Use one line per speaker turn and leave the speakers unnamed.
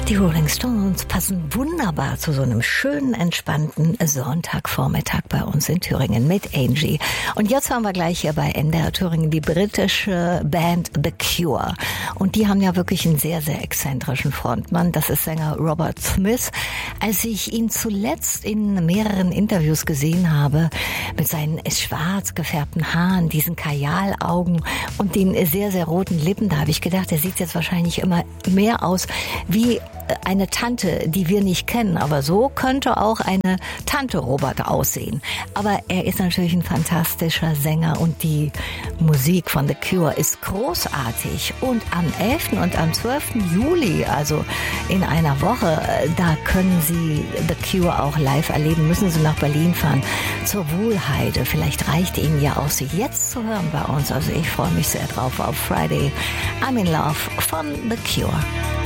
Die Rolling Stones passen wunderbar zu so einem schönen, entspannten Sonntagvormittag bei uns in Thüringen mit Angie. Und jetzt haben wir gleich hier bei NDR Thüringen die britische Band The Cure. Und die haben ja wirklich einen sehr, sehr exzentrischen Frontmann. Das ist Sänger Robert Smith. Als ich ihn zuletzt in mehreren Interviews gesehen habe, mit seinen schwarz gefärbten Haaren, diesen Kajalaugen und den sehr, sehr roten Lippen, da habe ich gedacht, er sieht jetzt wahrscheinlich immer mehr aus wie eine Tante, die wir nicht kennen. Aber so könnte auch eine Tante Robert aussehen. Aber er ist natürlich ein fantastischer Sänger und die Musik von The Cure ist großartig. Und am 11. und am 12. Juli, also in einer Woche, da können Sie The Cure auch live erleben. Müssen Sie nach Berlin fahren zur Wuhlheide. Vielleicht reicht Ihnen ja auch, Sie jetzt zu hören bei uns. Also ich freue mich sehr drauf auf Friday I'm in Love von The Cure.